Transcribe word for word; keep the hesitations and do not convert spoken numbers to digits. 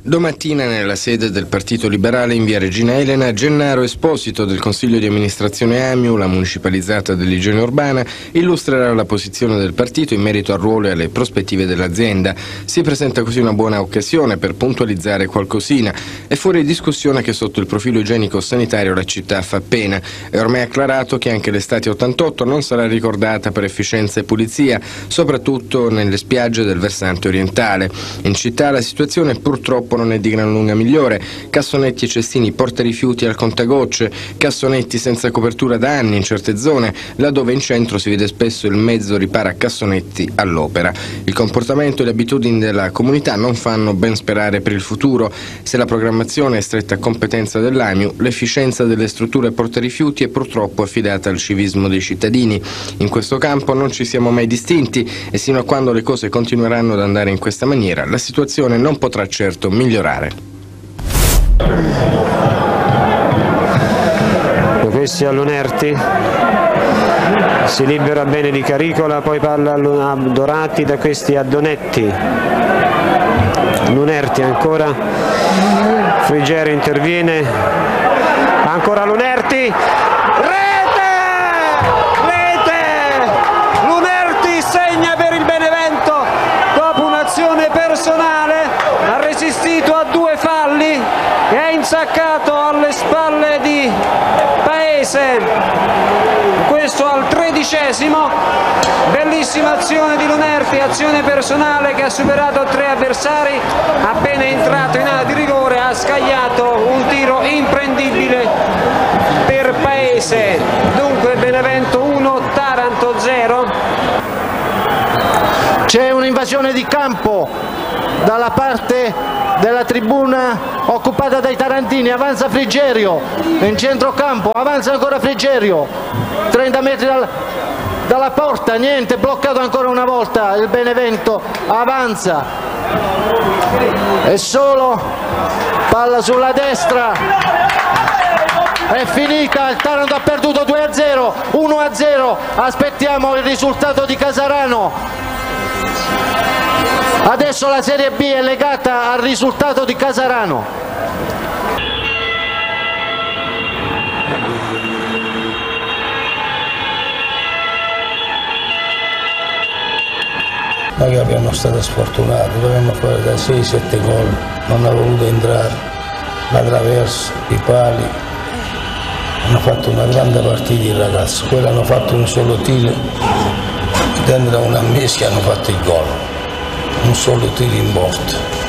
Domattina nella sede del Partito Liberale in via Regina Elena, Gennaro Esposito del Consiglio di amministrazione Amiu, la municipalizzata dell'igiene urbana, illustrerà la posizione del partito in merito al ruolo e alle prospettive dell'azienda. Si presenta così una buona occasione per puntualizzare qualcosina. È fuori discussione che sotto il profilo igienico-sanitario la città fa pena. È ormai acclarato che anche l'estate ottantotto non sarà ricordata per efficienza e pulizia, soprattutto nelle spiagge del versante orientale. In città la situazione purtroppo non è di gran lunga migliore. Cassonetti e cestini portarifiuti al contagocce, cassonetti senza copertura da anni in certe zone, laddove in centro si vede spesso il mezzo ripara cassonetti all'opera. Il comportamento e le abitudini della comunità non fanno ben sperare per il futuro. Se la programmazione è stretta competenza dell'Amiu, l'efficienza delle strutture portarifiuti è purtroppo affidata al civismo dei cittadini. In questo campo non ci siamo mai distinti e sino a quando le cose continueranno ad andare in questa maniera, la situazione non potrà certo migliorare. Questi a Lunerti, si libera bene di Caricola, poi palla a Dorati, da questi a Donetti. Lunerti ancora, Frigerio interviene, ancora Lunerti, rete! Rete! Lunerti segna per il Benevento dopo un'azione personale, ha resistito a due falli e ha insaccato alle spalle di Paese, questo al tredicesimo. Bellissima azione di Lunerti, azione personale che ha superato tre avversari, appena entrato in area di rigore ha scagliato un tiro imprendibile per Paese. Dunque Benevento uno, Taranto zero. C'è un'invasione di campo dalla parte della tribuna occupata dai tarantini, avanza Frigerio in centrocampo, avanza ancora Frigerio, trenta metri dal, dalla porta, niente, bloccato ancora una volta il Benevento, avanza, è solo, palla sulla destra, è finita, il Taranto ha perduto due a zero, uno a zero, aspettiamo il risultato di Casarano. Adesso la Serie B è legata al risultato di Casarano. Noi abbiamo stato sfortunati, dovevamo fare da sei sette gol, non ha voluto entrare, la traversa, i pali. Hanno fatto una grande partita i ragazzi, quelli hanno fatto un solo tiro, dentro una mesi hanno fatto il gol. Un solo tiro in porta.